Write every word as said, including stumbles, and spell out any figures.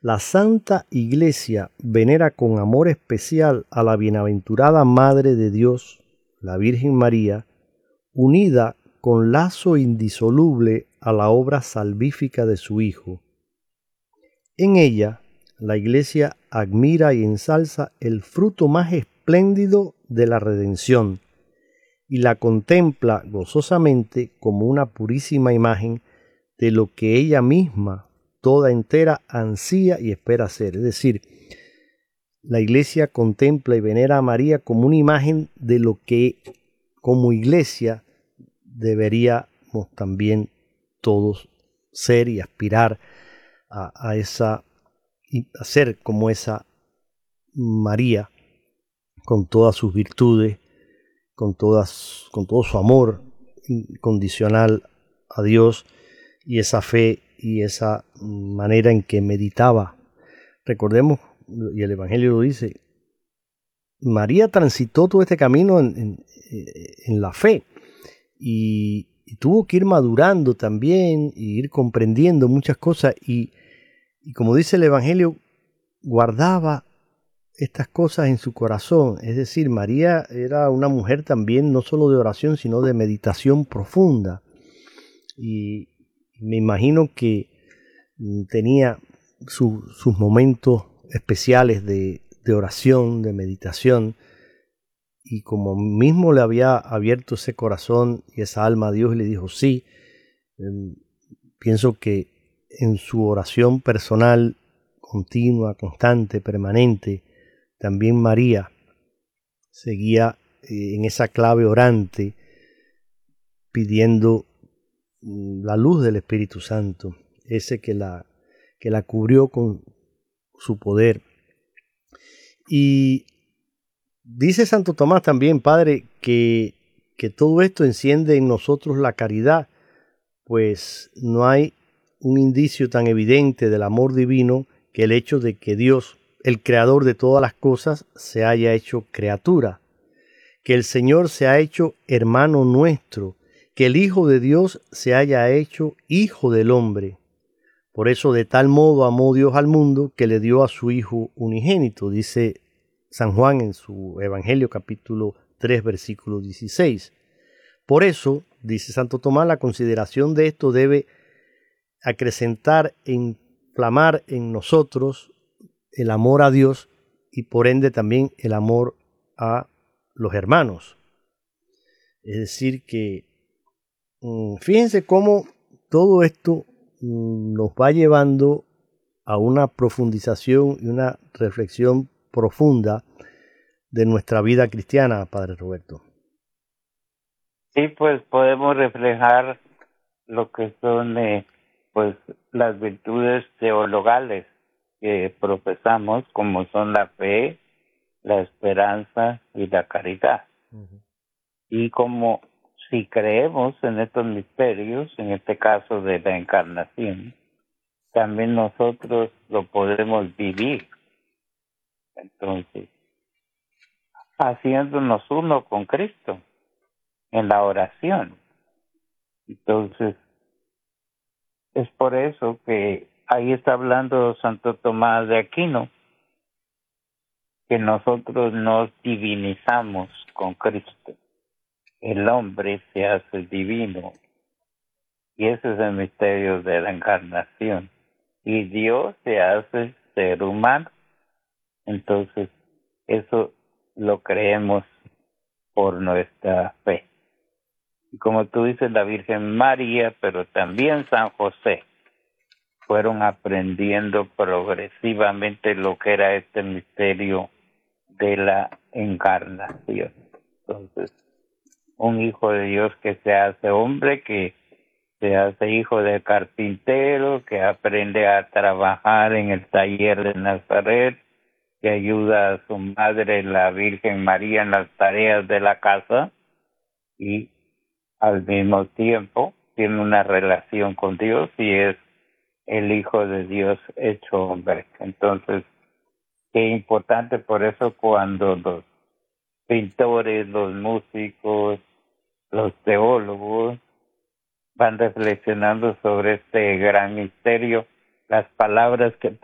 La Santa Iglesia venera con amor especial a la bienaventurada Madre de Dios, la Virgen María, unida con lazo indisoluble a la obra salvífica de su Hijo. En ella, la Iglesia admira y ensalza el fruto más espléndido de la redención y la contempla gozosamente como una purísima imagen de lo que ella misma, toda entera, ansía y espera ser. Es decir, la Iglesia contempla y venera a María como una imagen de lo que como Iglesia deberíamos también todos ser y aspirar a, a esa y a ser como esa María, con todas sus virtudes, con todas, con todo su amor incondicional a Dios y esa fe y esa manera en que meditaba. Recordemos, y el Evangelio lo dice, María transitó todo este camino en, en, en la fe y, y tuvo que ir madurando también y ir comprendiendo muchas cosas y, y como dice el Evangelio, guardaba estas cosas en su corazón. Es decir, María era una mujer también no solo de oración, sino de meditación profunda. Y me imagino que tenía su, sus momentos especiales de, de oración, de meditación. Y como mismo le había abierto ese corazón y esa alma a Dios y le dijo sí, eh, pienso que en su oración personal, continua, constante, permanente, también María seguía eh, en esa clave orante, pidiendo mm, la luz del Espíritu Santo, ese que la, que la cubrió con su poder. Y dice Santo Tomás también, Padre, que, que todo esto enciende en nosotros la caridad, pues no hay un indicio tan evidente del amor divino que el hecho de que Dios, el creador de todas las cosas, se haya hecho criatura, que el Señor se ha hecho hermano nuestro, que el Hijo de Dios se haya hecho Hijo del hombre. Por eso de tal modo amó Dios al mundo que le dio a su Hijo unigénito, dice San Juan en su Evangelio capítulo tres versículo dieciséis. Por eso, dice Santo Tomás, la consideración de esto debe acrecentar e inflamar en nosotros el amor a Dios y por ende también el amor a los hermanos. Es decir que mmm, fíjense cómo todo esto mmm, nos va llevando a una profundización y una reflexión profunda de nuestra vida cristiana, Padre Roberto. Sí, pues podemos reflejar lo que son eh, pues las virtudes teologales que profesamos, como son la fe, la esperanza y la caridad. Uh-huh. Y como si creemos en estos misterios, en este caso de la encarnación, también nosotros lo podemos vivir. Entonces, haciéndonos uno con Cristo en la oración. Entonces, es por eso que ahí está hablando Santo Tomás de Aquino, que nosotros nos divinizamos con Cristo. El hombre se hace divino. Y ese es el misterio de la encarnación. Y Dios se hace ser humano. Entonces, eso lo creemos por nuestra fe. Y como tú dices, la Virgen María, pero también San José, fueron aprendiendo progresivamente lo que era este misterio de la encarnación. Entonces, un hijo de Dios que se hace hombre, que se hace hijo de carpintero, que aprende a trabajar en el taller de Nazaret, que ayuda a su madre, la Virgen María, en las tareas de la casa y al mismo tiempo tiene una relación con Dios y es el Hijo de Dios hecho hombre. Entonces, qué importante, por eso cuando los pintores, los músicos, los teólogos van reflexionando sobre este gran misterio, las palabras que